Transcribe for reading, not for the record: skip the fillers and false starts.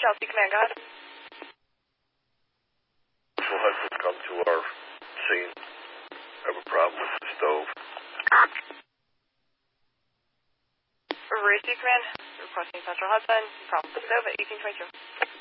Chelsea Command, go ahead. Central Hudson, come to our scene. Have a problem with the stove. Rescue Command, requesting Central Hudson, problem with the stove at 1822.